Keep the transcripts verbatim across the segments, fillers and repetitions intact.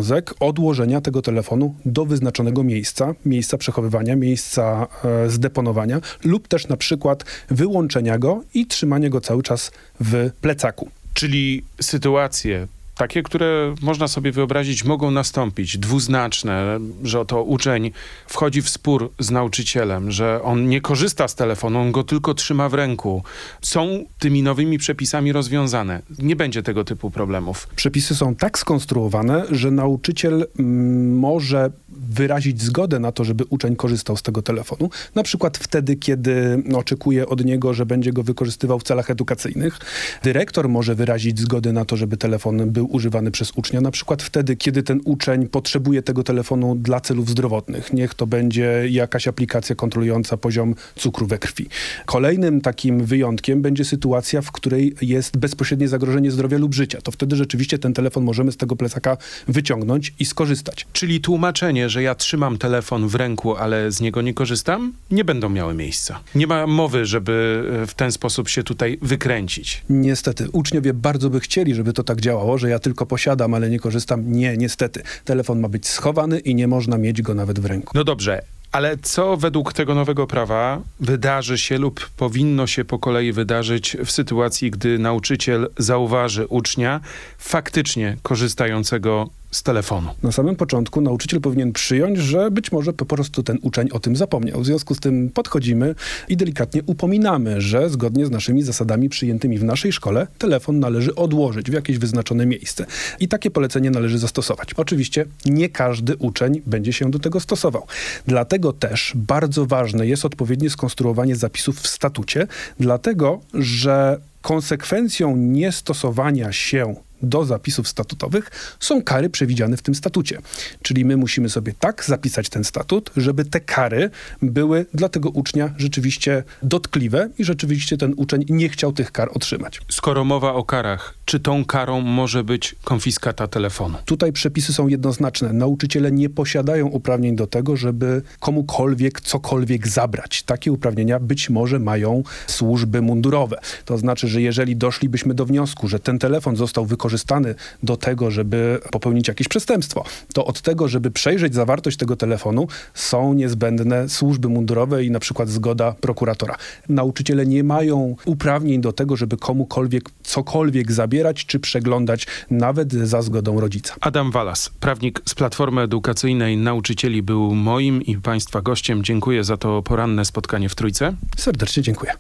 obowiązek odłożenia tego telefonu do wyznaczonego miejsca, miejsca przechowywania, miejsca e, zdeponowania lub też na przykład wyłączenia go i trzymania go cały czas w plecaku. Czyli sytuacje takie, które można sobie wyobrazić, mogą nastąpić, dwuznaczne, że oto uczeń wchodzi w spór z nauczycielem, że on nie korzysta z telefonu, on go tylko trzyma w ręku. Są tymi nowymi przepisami rozwiązane. Nie będzie tego typu problemów. Przepisy są tak skonstruowane, że nauczyciel mm, może wyrazić zgodę na to, żeby uczeń korzystał z tego telefonu. Na przykład wtedy, kiedy oczekuje od niego, że będzie go wykorzystywał w celach edukacyjnych. Dyrektor może wyrazić zgodę na to, żeby telefon był używany przez ucznia, na przykład wtedy, kiedy ten uczeń potrzebuje tego telefonu dla celów zdrowotnych. Niech to będzie jakaś aplikacja kontrolująca poziom cukru we krwi. Kolejnym takim wyjątkiem będzie sytuacja, w której jest bezpośrednie zagrożenie zdrowia lub życia. To wtedy rzeczywiście ten telefon możemy z tego plecaka wyciągnąć i skorzystać. Czyli tłumaczenie, że ja trzymam telefon w ręku, ale z niego nie korzystam, nie będą miały miejsca. Nie ma mowy, żeby w ten sposób się tutaj wykręcić. Niestety. Uczniowie bardzo by chcieli, żeby to tak działało, że ja tylko posiadam, ale nie korzystam. Nie, niestety. Telefon ma być schowany i nie można mieć go nawet w ręku. No dobrze, ale co według tego nowego prawa wydarzy się lub powinno się po kolei wydarzyć w sytuacji, gdy nauczyciel zauważy ucznia faktycznie korzystającego z telefonu? Na samym początku nauczyciel powinien przyjąć, że być może po prostu ten uczeń o tym zapomniał. W związku z tym podchodzimy i delikatnie upominamy, że zgodnie z naszymi zasadami przyjętymi w naszej szkole telefon należy odłożyć w jakieś wyznaczone miejsce. I takie polecenie należy zastosować. Oczywiście nie każdy uczeń będzie się do tego stosował. Dlatego też bardzo ważne jest odpowiednie skonstruowanie zapisów w statucie, dlatego że konsekwencją niestosowania się do zapisów statutowych są kary przewidziane w tym statucie. Czyli my musimy sobie tak zapisać ten statut, żeby te kary były dla tego ucznia rzeczywiście dotkliwe i rzeczywiście ten uczeń nie chciał tych kar otrzymać. Skoro mowa o karach, czy tą karą może być konfiskata telefonu? Tutaj przepisy są jednoznaczne. Nauczyciele nie posiadają uprawnień do tego, żeby komukolwiek cokolwiek zabrać. Takie uprawnienia być może mają służby mundurowe. To znaczy, że jeżeli doszlibyśmy do wniosku, że ten telefon został wykorzystany do tego, żeby popełnić jakieś przestępstwo, to od tego, żeby przejrzeć zawartość tego telefonu, są niezbędne służby mundurowe i na przykład zgoda prokuratora. Nauczyciele nie mają uprawnień do tego, żeby komukolwiek cokolwiek zabierać czy przeglądać, nawet za zgodą rodzica. Adam Walas, prawnik z Platformy Edukacyjnej Nauczycieli, był moim i Państwa gościem. Dziękuję za to poranne spotkanie w Trójce. Serdecznie dziękuję.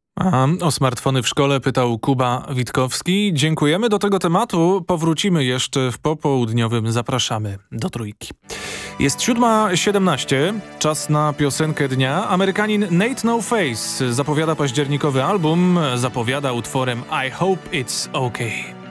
A o smartfony w szkole pytał Kuba Witkowski. Dziękujemy. Do tego tematu powrócimy jeszcze w popołudniowym. Zapraszamy do Trójki. Jest siódma siedemnaście. Czas na piosenkę dnia. Amerykanin Nate No Face zapowiada październikowy album. Zapowiada utworem I Hope It's Okay.